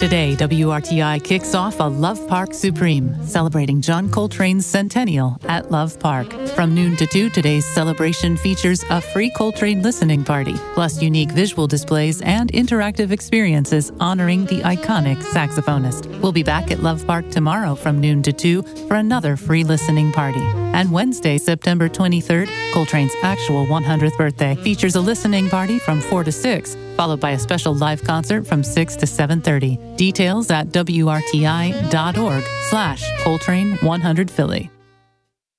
Today, WRTI kicks off a Love Park Supreme, celebrating John Coltrane's centennial at Love Park. From noon to 2, today's celebration features a free Coltrane listening party, plus unique visual displays and interactive experiences honoring the iconic saxophonist. We'll be back at Love Park tomorrow from noon to 2 for another free listening party. And Wednesday, September 23rd, Coltrane's actual 100th birthday, features a listening party from 4 to 6, followed by a special live concert from 6 to 7:30. Details at wrti.org/Coltrane100 Philly.